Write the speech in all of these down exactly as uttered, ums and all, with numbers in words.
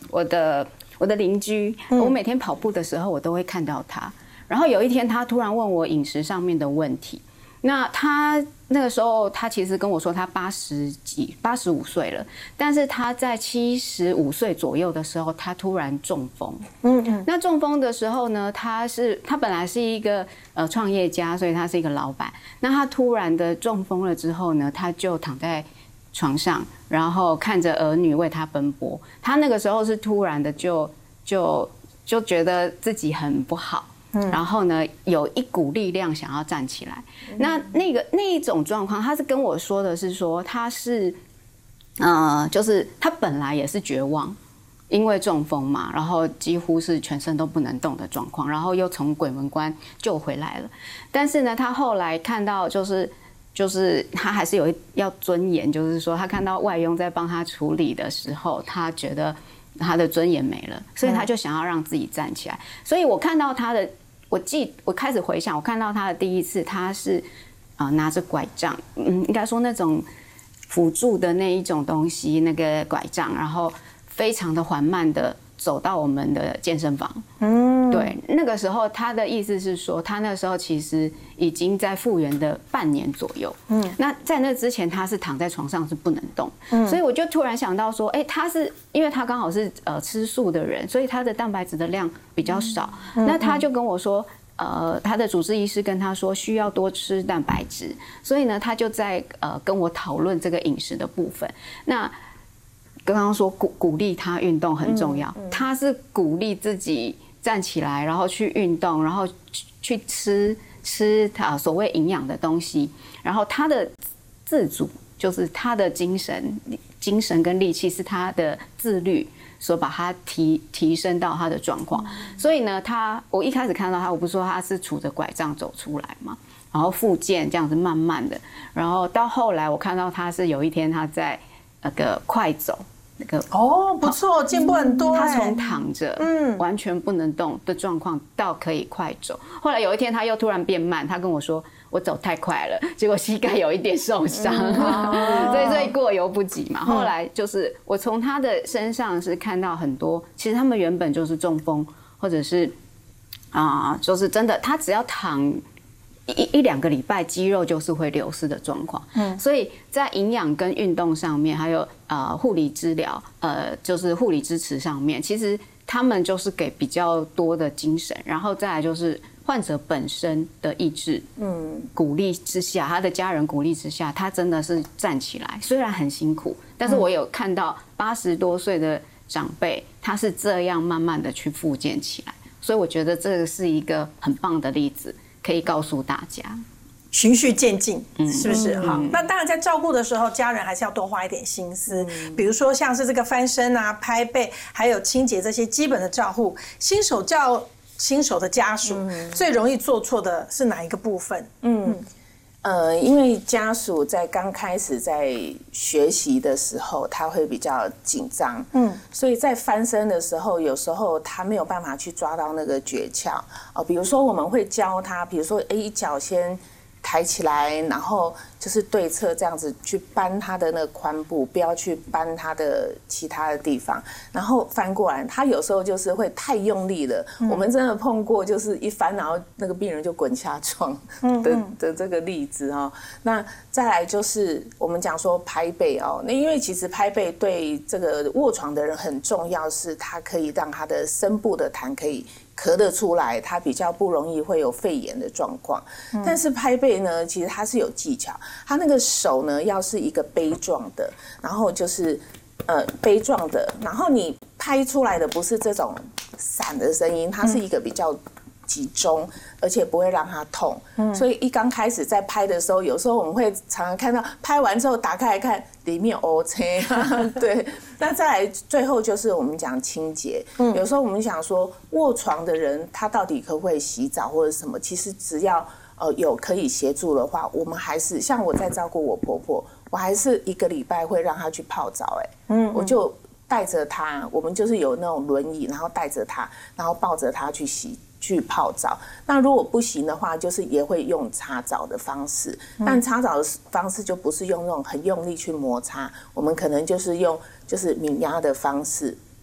我的我的邻居，我每天跑步的时候我都会看到他。然后有一天他突然问我饮食上面的问题，那他那个时候他其实跟我说他八十几八十五岁了，但是他在七十五岁左右的时候他突然中风。嗯嗯，那中风的时候呢，他是他本来是一个呃创业家，所以他是一个老板。那他突然的中风了之后呢，他就躺在床上，然后看着儿女为他奔波。他那个时候是突然的就就就觉得自己很不好。然后呢，有一股力量想要站起来。那那个那一种状况，他是跟我说的是说，他是，呃，就是他本来也是绝望，因为中风嘛，然后几乎是全身都不能动的状况，然后又从鬼门关救回来了。但是呢，他后来看到就是就是他还是有要尊严，就是说他看到外佣在帮他处理的时候，他觉得他的尊严没了，所以他就想要让自己站起来。所以我看到他的。我记，我开始回想，我看到他的第一次，他是啊、呃、拿着拐杖，嗯，应该说那种辅助的那一种东西，那个拐杖，然后非常的缓慢的走到我们的健身房。嗯，对，那个时候他的意思是说，他那时候其实已经在复原的半年左右。嗯，那在那之前他是躺在床上是不能动。嗯，所以我就突然想到说，哎、欸，他是因为他刚好是呃吃素的人，所以他的蛋白质的量比较少。嗯、那他就跟我说。呃，他的主治医师跟他说需要多吃蛋白质，所以呢，他就在呃跟我讨论这个饮食的部分。那刚刚说鼓鼓励他运动很重要，他是鼓励自己站起来，然后去运动，然后去吃吃他所谓营养的东西，然后他的自主就是他的精神、精神跟力气是他的自律。所把他提提升到他的状况，所以呢，他我一开始看到他，我不是说他是杵着拐杖走出来嘛，然后复健这样子慢慢的，然后到后来我看到他是有一天他在那个快走那个哦不错，进步很多。 他从躺着嗯完全不能动的状况到可以快走，后来有一天他又突然变慢，他跟我说。我走太快了，结果膝盖有一点受伤，嗯、所以所以过犹不及嘛。后来就是我从他的身上是看到很多，其实他们原本就是中风，或者是啊、呃，就是真的，他只要躺一一两个礼拜，肌肉就是会流失的状况。嗯，所以在营养跟运动上面，还有呃护理治疗，呃就是护理支持上面，其实他们就是给比较多的精神，然后再来就是。患者本身的意志，嗯，鼓励之下，他的家人鼓励之下，他真的是站起来。虽然很辛苦，但是我有看到八十多岁的长辈，他是这样慢慢的去复健起来。所以我觉得这个是一个很棒的例子，可以告诉大家， 循序渐进，是不是？嗯、好，那当然在照顾的时候，家人还是要多花一点心思，嗯、比如说像是这个翻身啊、拍背，还有清洁这些基本的照护，新手教。新手的家属、嗯、最容易做错的是哪一个部分？ 嗯，呃，因为家属在刚开始在学习的时候，他会比较紧张，嗯，所以在翻身的时候，有时候他没有办法去抓到那个诀窍哦、呃。比如说，我们会教他，比如说，哎，一脚先抬起来，然后就是对侧这样子去搬他的那个髋部，不要去搬他的其他的地方，然后翻过来。他有时候就是会太用力了，嗯、我们真的碰过，就是一翻，然后那个病人就滚下床的、嗯嗯、的这个例子哦。那再来就是我们讲说拍背哦，那因为其实拍背对这个卧床的人很重要，是它可以让他的深部的痰可以。咳得出来，它比较不容易会有肺炎的状况。嗯、但是拍背呢，其实它是有技巧。它那个手呢，要是一个杯状的，然后就是呃杯状的，然后你拍出来的不是这种散的声音，它是一个比较集中，而且不会让它痛。嗯、所以一刚开始在拍的时候，有时候我们会常常看到拍完之后打开来看，里面 OK， 对。那再来最后就是我们讲清洁，嗯、有时候我们想说卧床的人他到底可不可以洗澡或者什么？其实只要呃有可以协助的话，我们还是像我在照顾我婆婆，我还是一个礼拜会让她去泡澡、欸，哎，嗯，我就带着她，我们就是有那种轮椅，然后带着她，然后抱着她去洗。去泡澡，那如果不行的话，就是也会用擦澡的方式，但擦澡的方式就不是用那种很用力去摩擦，我们可能就是用就是抿压的方式，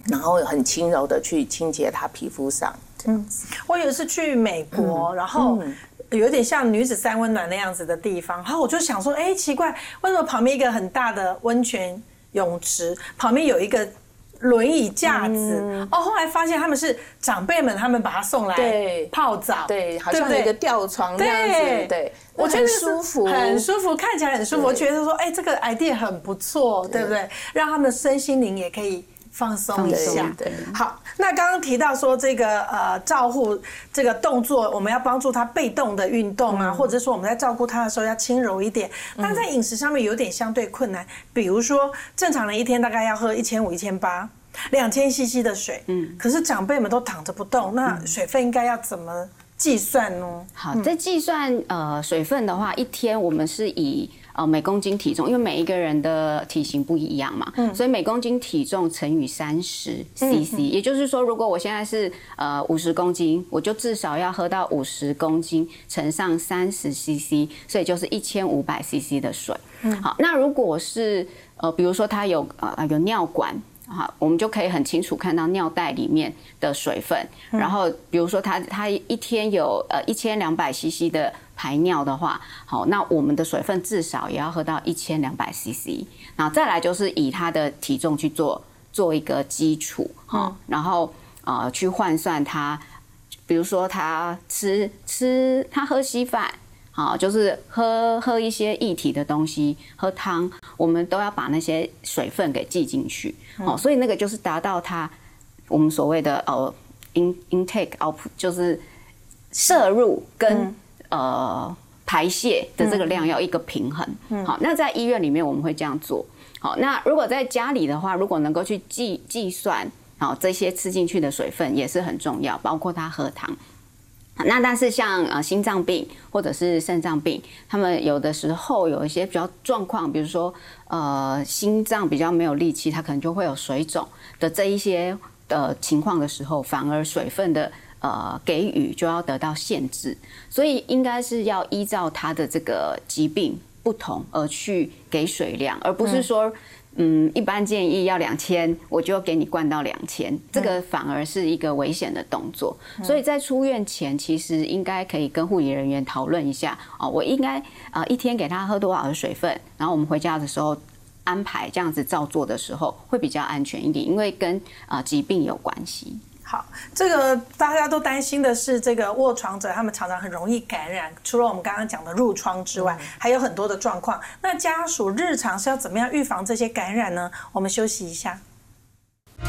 然后很轻柔的去清洁他皮肤上。嗯， 我有一次去美国，嗯、然后。嗯有点像女子三温暖那样子的地方，然后我就想说，哎、欸，奇怪，为什么旁边一个很大的温泉泳池旁边有一个轮椅架子？嗯、哦，后来发现他们是长辈们，他们把他送来泡澡， 对，好像有一个吊床这样子，对，对我觉得很舒服， 很舒服，看起来很舒服。我觉得说，哎、欸，这个 idea 很不错，对不对？让他们的身心灵也可以。放松一下，好。那刚刚提到说这个呃照护这个动作，我们要帮助他被动的运动啊，嗯、或者说我们在照顾他的时候要轻柔一点。但在饮食上面有点相对困难，比如说正常人一天大概要喝一千五、一千八、两千 C C 的水，嗯，可是长辈们都躺着不动，那水分应该要怎么计算呢？ 好，在计算呃水分的话，一天我们是以。呃，每公斤体重，因为每一个人的体型不一样嘛，嗯、所以每公斤体重乘以三十 C C，、嗯、也就是说，如果我现在是呃五十公斤，我就至少要喝到五十公斤乘上三十 C C， 所以就是一千五百 C C 的水。嗯、好，那如果是呃，比如说他有呃有尿管。好，我们就可以很清楚看到尿袋里面的水分。嗯、然后，比如说他他一天有呃一千两百 C C 的排尿的话，好，那我们的水分至少也要喝到一千两百 C C。然后再来就是以他的体重去做做一个基础，哈、嗯，然后呃去换算他，比如说他吃吃他喝稀饭。好，就是喝喝一些液体的东西，喝汤，我们都要把那些水分给记进去。哦、嗯，所以那个就是达到它我们所谓的呃 in intake output， 就是摄入跟、嗯、呃排泄的这个量要一个平衡。嗯，好，那在医院里面我们会这样做。好，那如果在家里的话，如果能够去计计算，好这些吃进去的水分也是很重要，包括他喝汤。那但是像呃心脏病或者是肾脏病，他们有的时候有一些比较状况，比如说呃心脏比较没有力气，它可能就会有水肿的这一些的情况的时候，反而水分的呃给予就要得到限制，所以应该是要依照他的这个疾病不同而去给水量，而不是说。嗯，一般建议要两千，我就给你灌到两千，这个反而是一个危险的动作。嗯、所以在出院前，其实应该可以跟护理人员讨论一下哦，我应该呃一天给他喝多少的水分，然后我们回家的时候安排这样子照做的时候会比较安全一点，因为跟呃疾病有关系。 好，这个大家都担心的是，这个卧床者他们常常很容易感染，除了我们刚刚讲的褥疮之外，嗯、还有很多的状况。那家属日常是要怎么样预防这些感染呢？我们休息一下。